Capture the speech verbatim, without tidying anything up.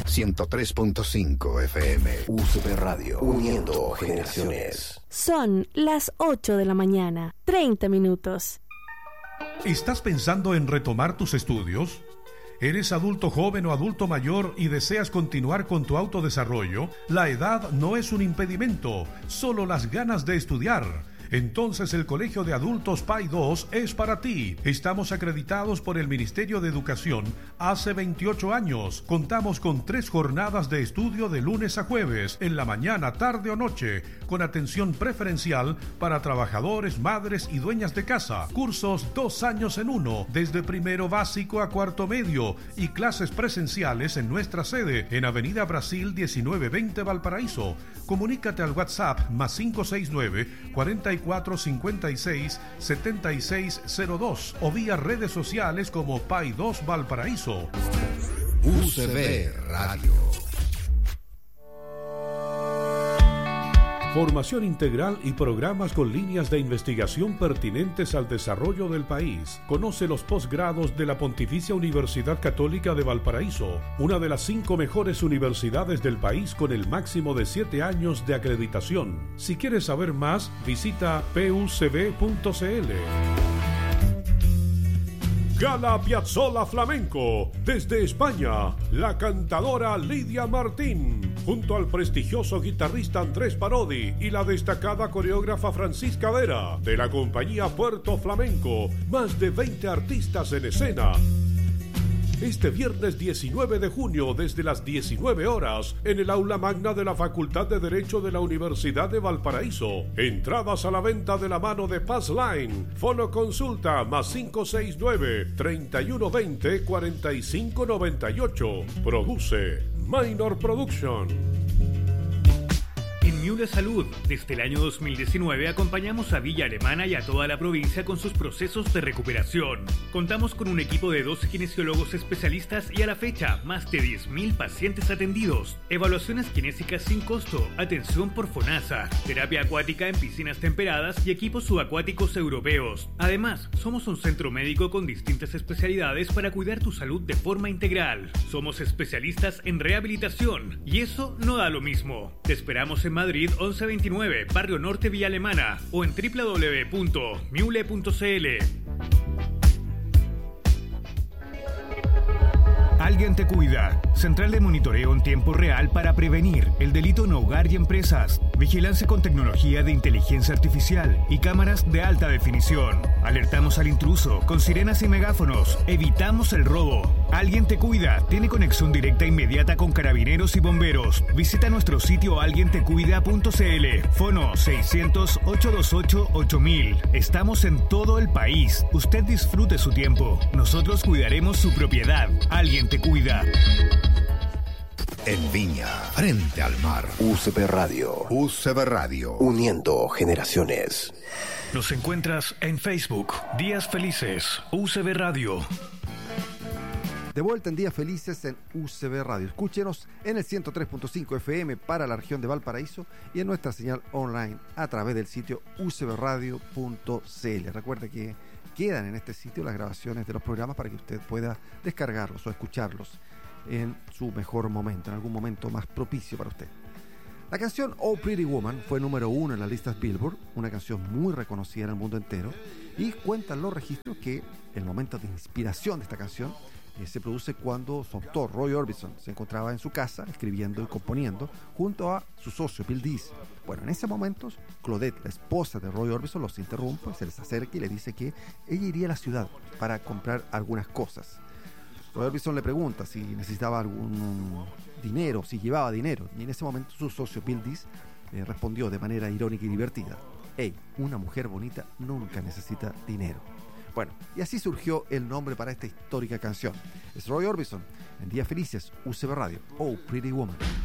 ciento tres punto cinco F M. U C B Radio, uniendo generaciones. Son las ocho de la mañana, treinta minutos. ¿Estás pensando en retomar tus estudios? ¿Eres adulto joven o adulto mayor y deseas continuar con tu autodesarrollo? La edad no es un impedimento, solo las ganas de estudiar. Entonces el Colegio de Adultos P A I dos es para ti. Estamos acreditados por el Ministerio de Educación hace veintiocho años. Contamos con tres jornadas de estudio de lunes a jueves, en la mañana, tarde o noche, con atención preferencial para trabajadores, madres y dueñas de casa. Cursos dos años en uno, desde primero básico a cuarto medio, y clases presenciales en nuestra sede, en Avenida Brasil diecinueve veinte Valparaíso. Comunícate al WhatsApp más cinco seis nueve, cuarenta y cuatro cincuenta y seis setenta y seis cero dos o vía redes sociales como P A I dos Valparaíso. U C B Radio. Formación integral y programas con líneas de investigación pertinentes al desarrollo del país. Conoce los posgrados de la Pontificia Universidad Católica de Valparaíso, una de las cinco mejores universidades del país con el máximo de siete años de acreditación. Si quieres saber más, visita p u c b punto c l. Gala Piazzolla Flamenco, desde España, la cantadora Lidia Martín, junto al prestigioso guitarrista Andrés Parodi y la destacada coreógrafa Francisca Vera, de la compañía Puerto Flamenco, más de veinte artistas en escena. Este viernes diecinueve de junio, desde las diecinueve horas, en el aula magna de la Facultad de Derecho de la Universidad de Valparaíso. Entradas a la venta de la mano de Pass Line. Fono consulta más cinco seis nueve, treinta y uno veinte, cuarenta y cinco noventa y ocho. Produce Minor Production. En Miule Salud, desde el año dos mil diecinueve acompañamos a Villa Alemana y a toda la provincia con sus procesos de recuperación. Contamos con un equipo de doce kinesiólogos especialistas y a la fecha, más de diez mil pacientes atendidos. Evaluaciones kinésicas sin costo, atención por FONASA, terapia acuática en piscinas temperadas y equipos subacuáticos europeos. Además, somos un centro médico con distintas especialidades para cuidar tu salud de forma integral. Somos especialistas en rehabilitación y eso no da lo mismo. Te esperamos en Madrid once veintinueve, Barrio Norte, Villa Alemana, o en w w w punto miule punto c l. Alguien te cuida. Central de monitoreo en tiempo real para prevenir el delito en hogar y empresas. Vigilancia con tecnología de inteligencia artificial y cámaras de alta definición. Alertamos al intruso con sirenas y megáfonos. Evitamos el robo. Alguien te cuida. Tiene conexión directa e inmediata con carabineros y bomberos. Visita nuestro sitio alguien te cuida punto c l. Fono seiscientos, ochocientos veintiocho, ocho mil. Estamos en todo el país. Usted disfrute su tiempo. Nosotros cuidaremos su propiedad. Alguien te cuida. En Viña, frente al mar. U C B Radio. U C B Radio, uniendo generaciones. Nos encuentras en Facebook. Días Felices. U C B Radio. De vuelta en Días Felices en U C B Radio. Escúchenos en el ciento tres punto cinco F M para la región de Valparaíso y en nuestra señal online a través del sitio u c b radio punto c l. Recuerde que quedan en este sitio las grabaciones de los programas para que usted pueda descargarlos o escucharlos en su mejor momento, en algún momento más propicio para usted. La canción Oh Pretty Woman fue número uno en las listas Billboard, una canción muy reconocida en el mundo entero, y cuentan los registros que el momento de inspiración de esta canción eh, se produce cuando su autor, Roy Orbison, se encontraba en su casa escribiendo y componiendo junto a su socio, Bill Dees. Bueno, en ese momento, Claudette, la esposa de Roy Orbison, los interrumpe, se les acerca y le dice que ella iría a la ciudad para comprar algunas cosas. Roy Orbison le pregunta si necesitaba algún dinero, si llevaba dinero, y en ese momento su socio Bill Dees eh, respondió de manera irónica y divertida: hey, una mujer bonita nunca necesita dinero. Bueno, y así surgió el nombre para esta histórica canción. Es Roy Orbison, en Días Felices, U C B Radio, Oh Pretty Woman.